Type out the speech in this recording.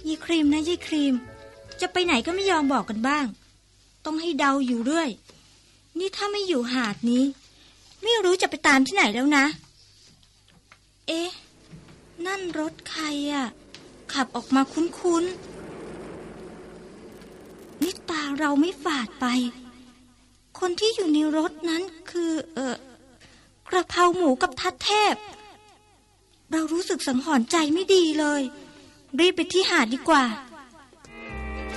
ยี่ครีมนะยี่ครีมจะไปไหนก็ไม่ยอมบอกกันบ้างต้องให้เดาอยู่เรื่อยนี่ถ้าไม่อยู่หาดนี้ไม่รู้จะไปตามที่ไหนแล้วนะเอ๊ะนั่นรถใครอ่ะขับออกมาคุ้นๆนี่ตาเราไม่ฝาดไปคนที่อยู่ในรถนั้นคือกระเพราหมูกับทัดเทพเรารู้สึกสังหรณ์ใจไม่ดีเลยรีบไปที่หาดดีกว่า